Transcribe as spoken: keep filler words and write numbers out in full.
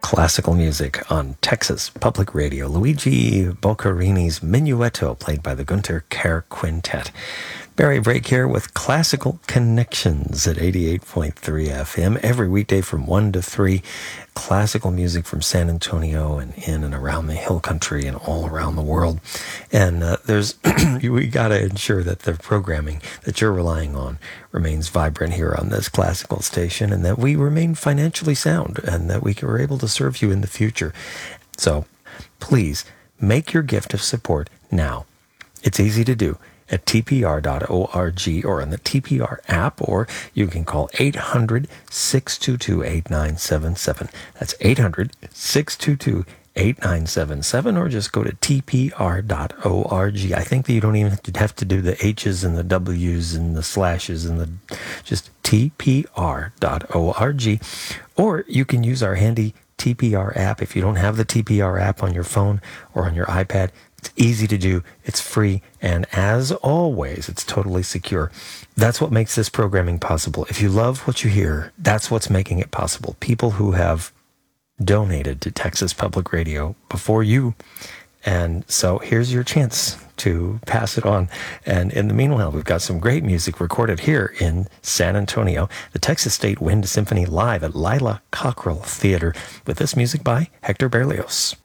classical music on Texas Public Radio. Luigi Boccherini's Minuetto, played by the Gunter Kerr Quintet. Barry Brake here with Classical Connections at eighty-eight point three F M. Every weekday from one to three, classical music from San Antonio and in and around the Hill Country and all around the world. And uh, there's we got to ensure that the programming that you're relying on remains vibrant here on this classical station, and that we remain financially sound, and that we are able to serve you in the future. So please make your gift of support now. It's easy to do at T P R dot org or on the T P R app, or you can call eight hundred, six two two, eight nine seven seven. That's eight hundred, six two two, eight nine seven seven, or just go to T P R dot org. I think that you don't even have to do the H's and the W's and the slashes and the just T P R dot org. Or you can use our handy T P R app. If you don't have the T P R app on your phone or on your iPad, it's easy to do, it's free, and as always, it's totally secure. That's what makes this programming possible. If you love what you hear, that's what's making it possible. People who have donated to Texas Public Radio before you. And so here's your chance to pass it on. And in the meanwhile, we've got some great music recorded here in San Antonio, the Texas State Wind Symphony live at Lila Cockrell Theater, with this music by Hector Berlioz.